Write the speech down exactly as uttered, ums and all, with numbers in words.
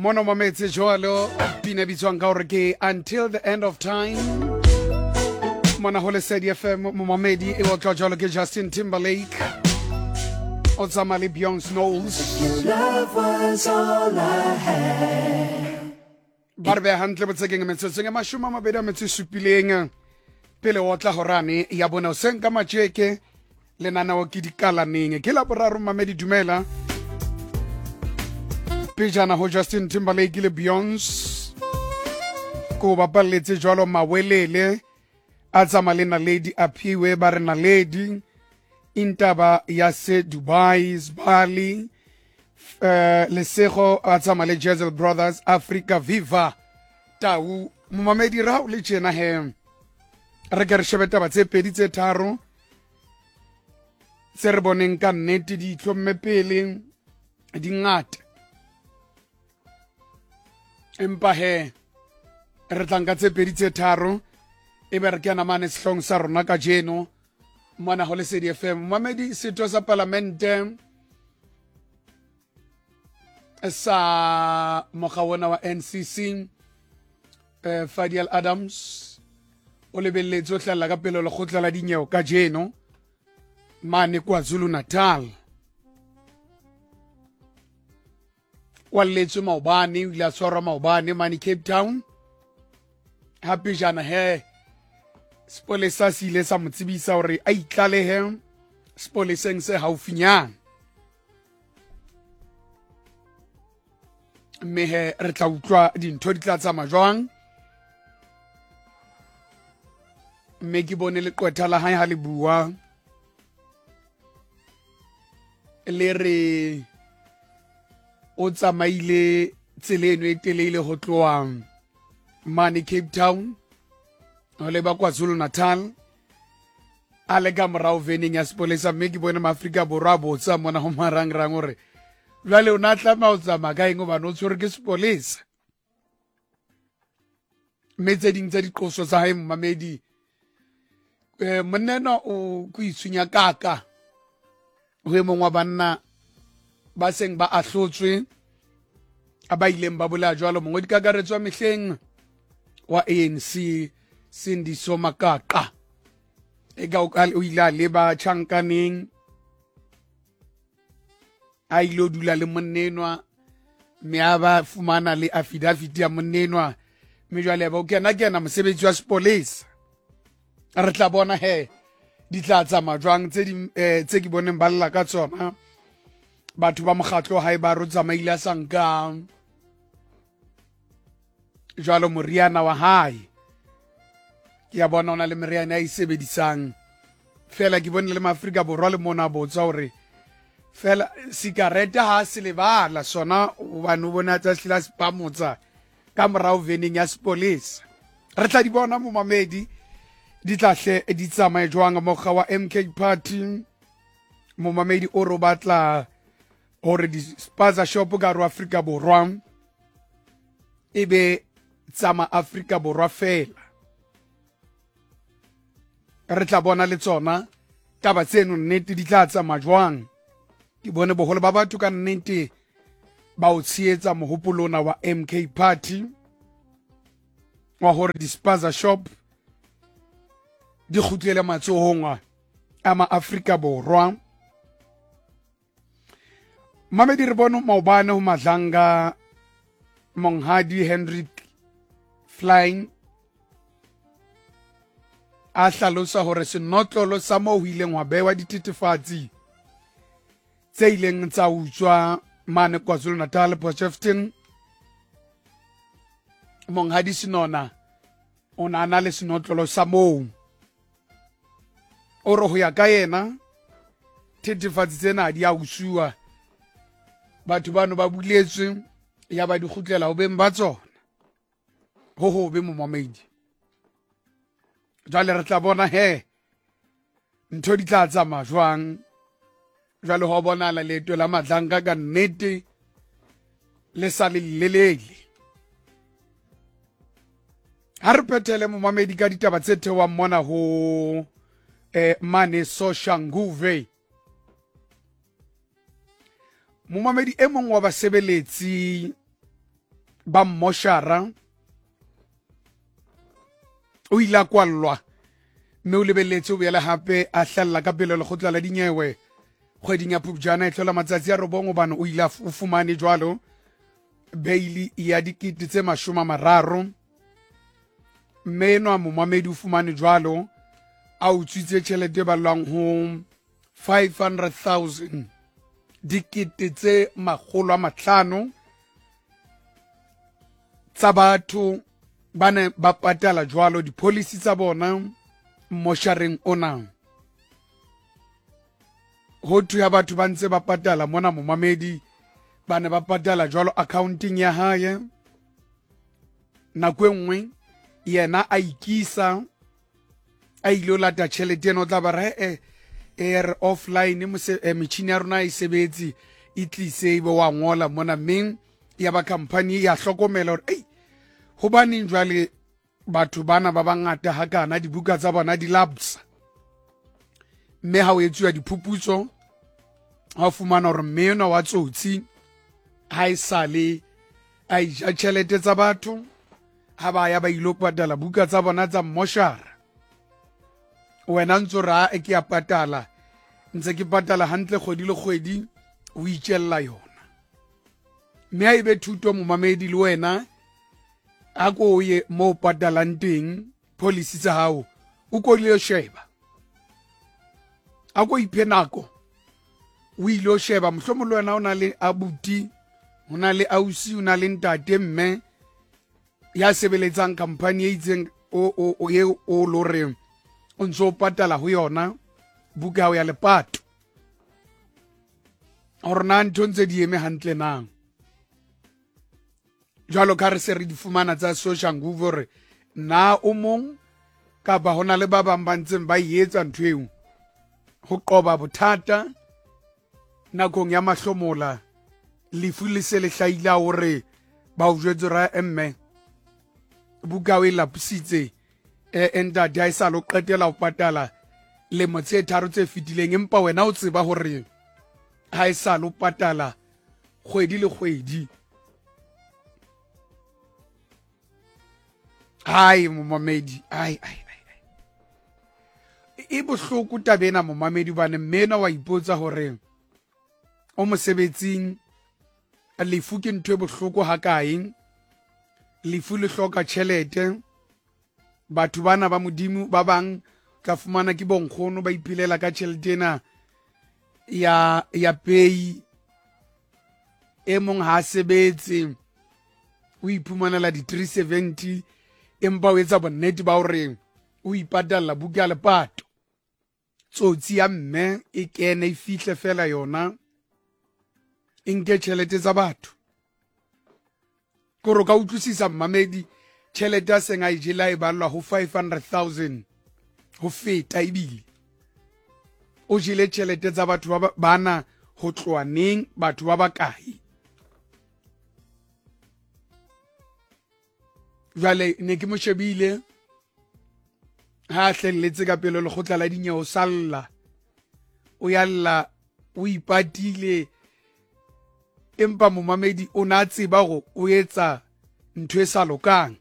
Mono mametse jwalo pina bitswang ka hore ke Until the End of Time. Mona ho Lesedi F M mo mamedi e wa tla jwalo ke Justin Timberlake o tsama le Beyonce Knowles. Love was all I had. Barbe hantle botsegeng metsotso ya mashome a mabedi a metso e supileng pele o tla horane ya bona o senka matjeke le nanao ke dikalaneng ke la boraro mamedi dumela pejana ho Justin Timberlake le Beyonce ko bapalletse jwalo mawelele a tsama le Naledi Aphiwe ba re Naledi intaba ya se Dubai Bali uh, lesego a tsama le Jezzel Brothers Africa Viva tau momamedi rao le tjena he re ke re shebeta ba tse pedi tse tharo tse re boneng ka nnete di tlomme pele di ngata empa he re tlanka tse pedi tse tharo e be re ke na mane sehlong sa rona ka jeno mona ho Lesedi F M mamedi setho sa parlamente sa mogawona wa N C C eh, Fadiel Adams o lebelletse o hlalla ka pelo le khotla la dinyewe ka jeno mane kwa Zulu Natal kwalletse maobane o ile a tshwara maobane mane Cape Town hape jana he spolesa se ile sa mo tsebisa hore a itlalehe spoleseng se haufinyana mme he re tla utlwa dintho di tla tsamaya jwang mme ke bone le qwetha la hae ha le bua le re o tsamaile tseleno e telele ho tloa mane Cape Town ho leba kwa Zulu Natal a le ka morao veneng ya sepolesa mme ke bone maAfrika Borwa botsa mona ho marangrang hore jwale o na tlama o tsamaya ka eng hobane o tshwere ke sepolesa mme tse ding tsa diqoso tsa hae mmamedi um monena o ko itshwenya kaka ho e mong wa banna ba seng ba ahlotswe a ba ileng ba bola jwalo mongwe dikakaretswa mehleng wa A N C Sindiso Makaka e ga o ile a leba tjhankaneng a ile o dula le monnenwa mme a ba fumana le affidavit ya monnenwa mme jwale ba o kena kena mosebetsi wa sepolesa re tla bona he di tla tsamaya jwang tse di tse ke boneng ba lla ka tsona batho ba mokgatlo hae ba ro tsamaile a sanka jwalo moriana wa hae ke ya bona ona le meriana e sebedisang fela ke bone le maAfrika Borwa le mona botsa hore fela sigareta ha se lebala sona bana bona tsa hlila spamotsa ka morao veneng ya sepolesa re tla di bona mo mamedi di tlahle di tsamaye jwang mo ga wa M K Party mo mamedi o ro batla hore di spaza shop ka ro Afrika Borwa ebe tsama Afrika Borwa fela re tla bona le tsona taba tseno nnete di tla tsamaya jwang ke bone boholo ba batho ka nnete ba o tshietsa mohopolona wa M K Party wa hore di spaza shop di khutlele matsohong a maAfrika Borwa mamedi re bona maobane ho Madlanga Monghadi Hendrik Flying a hlalosa hore senotlolo sa mo ho ileng wa bewa ditetefatsi tse ileng tsa utswa mane kwa Zulu Natal Potchefstroom Monghadi Sinona ona na le senotlolo sa mo o ro ho ya ka yena tetefatsi tsena di a usuwa batho bano ba buletswe ya ba di khutlela ho beng ba tsona ho ho be mo mamedi jwale re tla bona he ntho di tla tsamaya jwang jwale ho bona la leto la Madlanga ka nnete le sa le lelele ha re phethele mo mamedi ka ditaba tse thewang mona ho eh mane Soshanguve momamedi e mong wa basebeletsi ba mmoshara o ile a kwallwa mme o lebelletse o boele hape a hlalla ka pele lekgotla la dinyewe kgweding ya Phupjane e tlhola matsatsi a robong hobane o ile o fumane jwalo beili ya dikete tse mashome a mararo mme enwa momamedi o fumane jwalo a utswitse tjhelete ballwang ho five hundred thousand dikete tse makgolo a mahlano tsa batho bane ba patala jwalo dipolisi tsa bona moshareng ona. Ho thwe ya batho ba ntse ba patala mona momamedi bane ba patala jwalo accounting ya hae nako enngwe yena a ikisa a ile lata tjhelete eno tla ba re e er offline metjhini ya rona e sebetse e tlise e be wa ngola mona meng ya ba company ya hlokomela hore ei hobane jwale batho bana ba bangata ha kana dibuka tsa bona di lapsa mme ha o etsuwa diphuputso ha fumana hore mmeno wa tsotsi ha isale a ja tjhelete tsa batho ha ba ya ba ilo patala buka tsa bona tsa mmoshara wena ntso ra e ke a patala ntse ke patala hantle kgwedi le kgwedi o itjella yona mme ha ebe thuto momamedi le wena a ko ye mo patalang teng policy tsa hao o ko le sheba a ko iphe nako o ile o sheba mohlomong wena o na le abuti o na le ausi o na le ntate mme ya sebeletsang company e itseng o o o ye o lore o ntso patala ho yona buka ya lepato orna ntho ntse di eme hantle nang jwalo ka re se re di fumana tsa social nguvo re na o mong ka ba hona le ba bang ba ntseng ba etsa ntho eo ho qoba bothata nakong ya mahlomola lefu le se le hlaila hore ba o jwetse ra emme buka o e lapsitse e enda dia isa lo qetela ho patala le motse tharo tse fitileng empa wena o tseba hore ha isa lo patala kgwedi le kgwedi. Ai momamedi ai ai ai e bohloko tabena momamedi bane mmena wa ipotsa hore o mosebetsing lefu ke ntho e bohloko ha kae lefu le hloka tjhelete batho bana ba modimo ba bang tla fumana ke bonkgono ba iphilela ka tjhelete ena ya ya pay e mong ha sebetse o iphumanela di three seventy empa o etsa bonnete ba hore o ipatalla buka le pato tsotsi ya mme e kene e fihle fela yona e nke tjhelete tsa batho koro ka utlwisisa mmamedi tjhelete a seng a ijela e ballwa ho five hundred thousand ho feta ebile o jile tjhelete tsa batho ba bana ho tloa neng batho ba bakae jwale ne ke mo shebile ha hlelletse ka pelo lekgotla la dinyewe salla o yalla o ipatile empa momamedi o na tseba go o etsa ntho e sa lokang